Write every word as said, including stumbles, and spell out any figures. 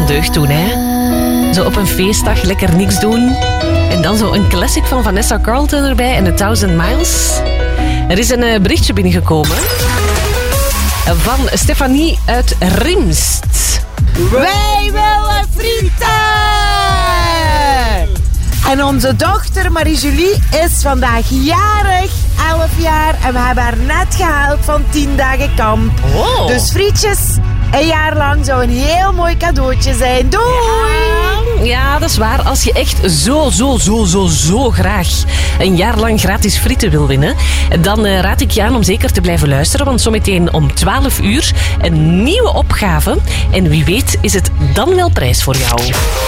deugd doen, hè? Zo op een feestdag lekker niks doen. En dan zo een classic van Vanessa Carlton erbij en A Thousand Miles. Er is een uh, berichtje binnengekomen van Stefanie uit Rimst. Wij willen frieten! En onze dochter Marie-Julie is vandaag jarig, elf jaar. En we hebben haar net gehaald van tien dagen kamp. Oh. Dus frietjes, een jaar lang zou een heel mooi cadeautje zijn. Doei! Ja, ja, dat is waar. Als je echt zo, zo, zo, zo, zo graag een jaar lang gratis frieten wil winnen, dan uh, raad ik je aan om zeker te blijven luisteren. Want zometeen om twaalf uur een nieuwe opgave. En wie weet is het dan wel prijs voor jou.